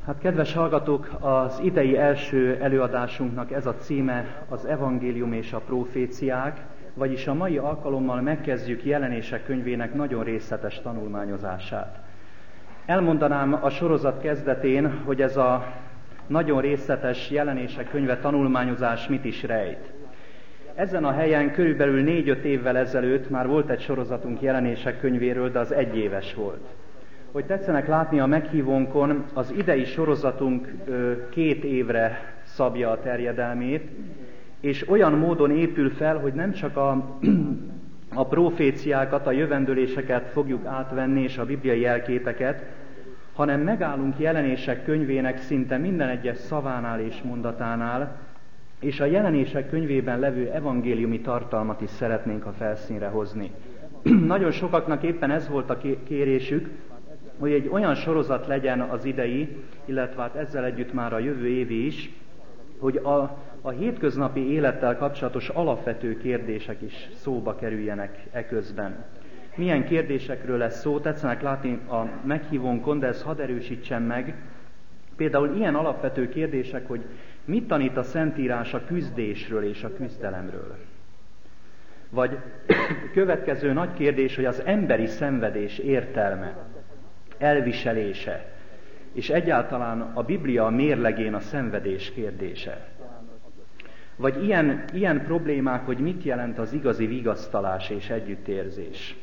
Hát kedves hallgatók, az idei első előadásunknak ez a címe az Evangélium és a proféciák, vagyis a mai alkalommal megkezdjük Jelenések könyvének nagyon részletes tanulmányozását. Elmondanám a sorozat kezdetén, hogy ez a nagyon részletes Jelenések könyve tanulmányozás mit is rejt. Ezen a helyen körülbelül 4-5 évvel ezelőtt már volt egy sorozatunk Jelenések könyvéről, de az egyéves volt. Hogy tetszenek látni a meghívónkon, az idei sorozatunk 2 évre szabja a terjedelmét, és olyan módon épül fel, hogy nem csak a proféciákat, a jövendőléseket fogjuk átvenni, és a bibliai jelképeket, hanem megállunk Jelenések könyvének szinte minden egyes szavánál és mondatánál, és a Jelenések könyvében levő evangéliumi tartalmat is szeretnénk a felszínre hozni. Nagyon sokaknak éppen ez volt a kérésük, hogy egy olyan sorozat legyen az idei, illetve hát ezzel együtt már a jövő évi is, hogy a hétköznapi élettel kapcsolatos alapvető kérdések is szóba kerüljenek eközben. Milyen kérdésekről lesz szó, tetszenek látni a meghívónkon, de ezt hadd erősítsem meg. Például ilyen alapvető kérdések, hogy mit tanít a Szentírás a küzdésről és a küzdelemről. Vagy következő nagy kérdés, hogy az emberi szenvedés értelme, elviselése, és egyáltalán a Biblia mérlegén a szenvedés kérdése. Vagy ilyen problémák, hogy mit jelent az igazi vigasztalás és együttérzés.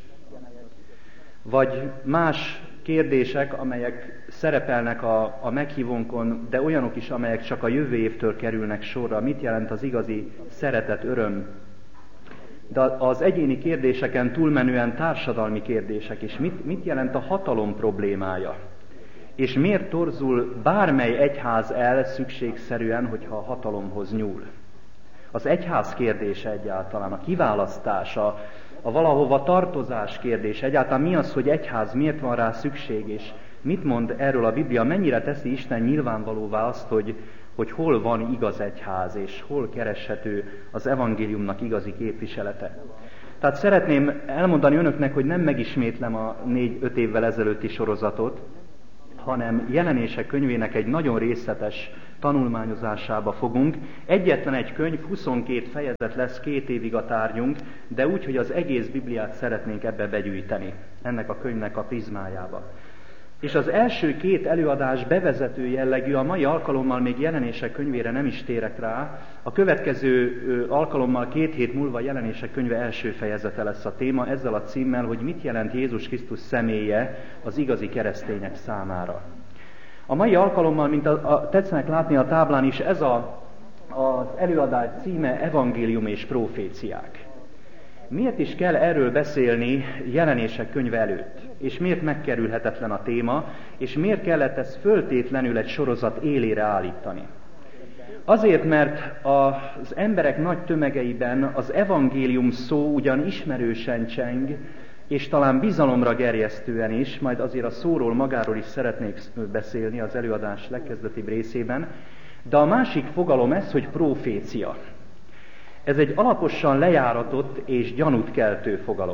Vagy más kérdések, amelyek szerepelnek a meghívónkon, de olyanok is, amelyek csak a jövő évtől kerülnek sorra. Mit jelent az igazi szeretet, öröm? De az egyéni kérdéseken túlmenően társadalmi kérdések is. Mit jelent a hatalom problémája? És miért torzul bármely egyház el szükségszerűen, hogyha a hatalomhoz nyúl? Az egyház kérdése egyáltalán, a kiválasztása, a valahova tartozás kérdése, egyáltalán mi az, hogy egyház, miért van rá szükség, és mit mond erről a Biblia, mennyire teszi Isten nyilvánvalóvá azt, hogy hol van igaz egyház, és hol kereshető az evangéliumnak igazi képviselete. Tehát szeretném elmondani önöknek, hogy nem megismétlem a 4-5 évvel ezelőtti sorozatot, hanem Jelenések könyvének egy nagyon részletes tanulmányozásába fogunk. Egyetlen egy könyv, 22 fejezet lesz, 2 évig a tárgyunk, de úgy, hogy az egész Bibliát szeretnénk ebbe begyűjteni, ennek a könyvnek a prizmájába. És az első 2 előadás bevezető jellegű, a mai alkalommal még Jelenések könyvére nem is térek rá, a következő alkalommal 2 hét múlva Jelenések könyve első fejezete lesz a téma, ezzel a címmel, hogy mit jelent Jézus Krisztus személye az igazi keresztények számára. A mai alkalommal, mint tetszenek látni a táblán is, ez az előadás címe Evangélium és proféciák. Miért is kell erről beszélni Jelenések könyve előtt? És miért megkerülhetetlen a téma? És miért kellett ezt föltétlenül egy sorozat élére állítani? Azért, mert az emberek nagy tömegeiben az evangélium szó ugyan ismerősen cseng, és talán bizalomra gerjesztően is, majd azért a szóról magáról is szeretnék beszélni az előadás legkezdetibb részében, de a másik fogalom ez, hogy profécia. Ez egy alaposan lejáratott és gyanút keltő fogalom.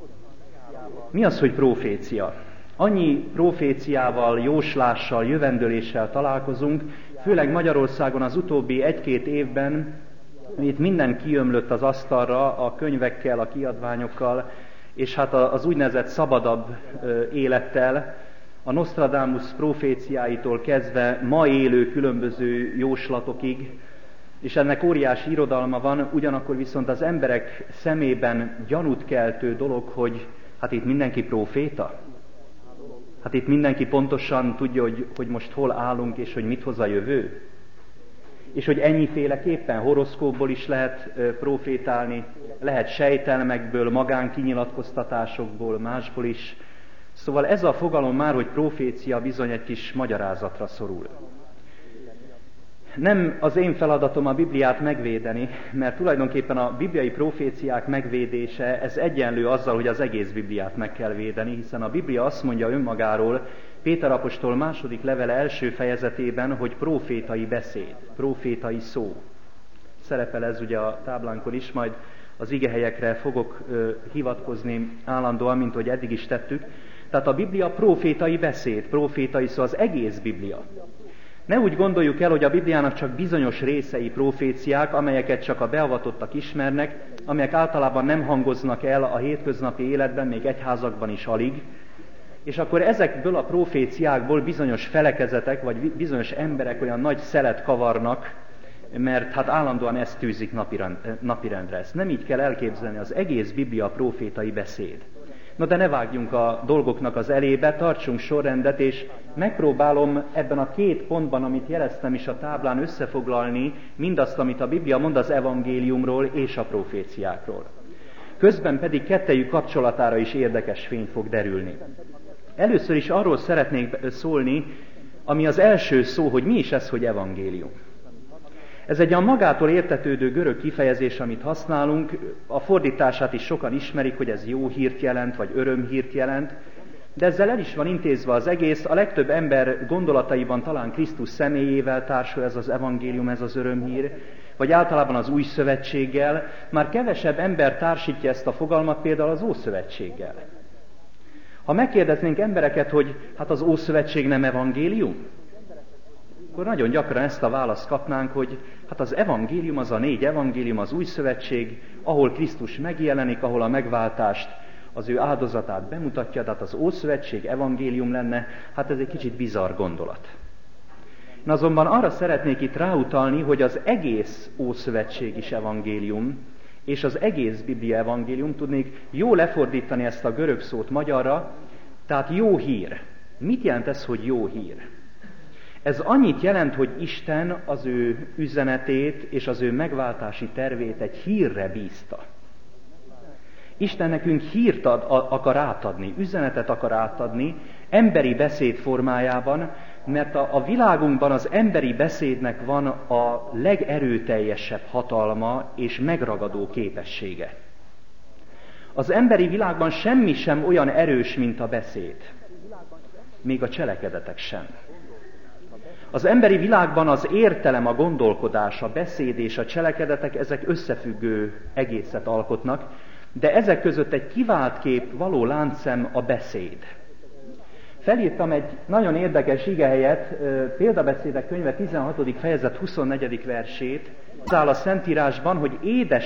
Mi az, hogy profécia? Annyi proféciával, jóslással, jövendőléssel találkozunk, főleg Magyarországon az utóbbi 1-2 évben, itt minden kiömlött az asztalra a könyvekkel, a kiadványokkal, és hát az úgynevezett szabadabb élettel, a Nostradamus proféciáitól kezdve ma élő különböző jóslatokig, és ennek óriási irodalma van, ugyanakkor viszont az emberek szemében gyanút keltő dolog, hogy hát itt mindenki próféta? Hát itt mindenki pontosan tudja, hogy most hol állunk, és hogy mit hoz a jövő? És hogy ennyiféleképpen horoszkópból is lehet profétálni, lehet sejtelmekből, magánkinyilatkoztatásokból, másból is. Szóval ez a fogalom már, hogy profécia bizony egy kis magyarázatra szorul. Nem az én feladatom a Bibliát megvédeni, mert tulajdonképpen a bibliai proféciák megvédése, ez egyenlő azzal, hogy az egész Bibliát meg kell védeni, hiszen a Biblia azt mondja önmagáról, Péter apostol második levele első fejezetében, hogy profétai beszéd, profétai szó. Szerepel ez ugye a táblánkon is, majd az igehelyekre fogok hivatkozni állandóan, mint hogy eddig is tettük. Tehát a Biblia profétai beszéd, profétai szó, az egész Biblia. Ne úgy gondoljuk el, hogy a Bibliának csak bizonyos részei proféciák, amelyeket csak a beavatottak ismernek, amelyek általában nem hangoznak el a hétköznapi életben, még egyházakban is alig, és akkor ezekből a proféciákból bizonyos felekezetek, vagy bizonyos emberek olyan nagy szelet kavarnak, mert hát állandóan ezt tűzik napirendre. Ezt nem így kell elképzelni, az egész Biblia profétai beszéd. No, de ne vágjunk a dolgoknak az elébe, tartsunk sorrendet, és megpróbálom ebben a 2 pontban, amit jeleztem is a táblán, összefoglalni mindazt, amit a Biblia mond az evangéliumról és a proféciákról. Közben pedig kettejük kapcsolatára is érdekes fény fog derülni. Először is arról szeretnék szólni, ami az első szó, hogy mi is ez, hogy evangélium. Ez egy a magától értetődő görög kifejezés, amit használunk, a fordítását is sokan ismerik, hogy ez jó hírt jelent, vagy örömhírt jelent, de ezzel el is van intézve az egész, a legtöbb ember gondolataiban talán Krisztus személyével társul ez az evangélium, ez az örömhír, vagy általában az új szövetséggel, már kevesebb ember társítja ezt a fogalmat például az Ószövetséggel. Ha megkérdeznénk embereket, hogy hát az Ószövetség nem evangélium, akkor nagyon gyakran ezt a választ kapnánk, hogy hát az evangélium, az a 4 evangélium, az új szövetség, ahol Krisztus megjelenik, ahol a megváltást, az ő áldozatát bemutatja, tehát az Ószövetség evangélium lenne, hát ez egy kicsit bizarr gondolat. Én azonban arra szeretnék itt ráutalni, hogy az egész Ószövetség is evangélium, és az egész Biblia evangélium, tudnék jó lefordítani ezt a görög szót magyarra, tehát jó hír. Mit jelent ez, hogy jó hír? Ez annyit jelent, hogy Isten az ő üzenetét és az ő megváltási tervét egy hírre bízta. Isten nekünk hírt akar átadni, üzenetet akar átadni, emberi beszéd formájában, mert a világunkban az emberi beszédnek van a legerőteljesebb hatalma és megragadó képessége. Az emberi világban semmi sem olyan erős, mint a beszéd. Még a cselekedetek sem. Az emberi világban az értelem, a gondolkodás, a beszéd és a cselekedetek, ezek összefüggő egészet alkotnak, de ezek között egy kivált kép, való láncszem a beszéd. Felírtam egy nagyon érdekes igehelyet, Példabeszédek könyve 16. fejezet 24. versét. Az áll a Szentírásban, hogy édes